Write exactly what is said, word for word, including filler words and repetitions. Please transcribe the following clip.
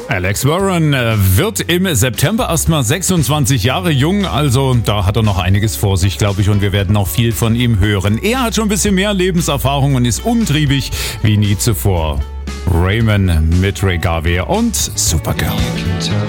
Alex Warren wird im September erstmal sechsundzwanzig Jahre jung, also da hat er noch einiges vor sich, glaube ich, und wir werden noch viel von ihm hören. Er hat schon ein bisschen mehr Lebenserfahrung und ist umtriebig wie nie zuvor. Raymond mit Ray Garvey und Supergirl.